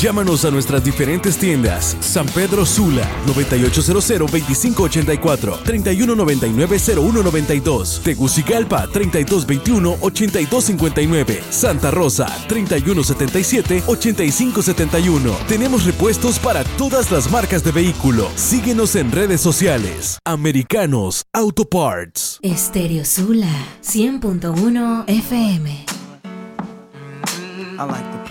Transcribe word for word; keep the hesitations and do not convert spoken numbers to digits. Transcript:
Llámanos a nuestras diferentes tiendas. San Pedro Sula, noventa y ocho cero cero, veinticinco ochenta y cuatro, treinta y uno noventa y nueve, cero uno noventa y dos. Tegucigalpa, treinta y dos veintiuno, ochenta y dos cincuenta y nueve. Santa Rosa, treinta y uno setenta y siete, ochenta y cinco setenta y uno. Tenemos repuestos para todas las marcas de vehículo. Síguenos en redes sociales. Americanos Auto Parts. Estéreo Sula, cien punto uno F M. I like the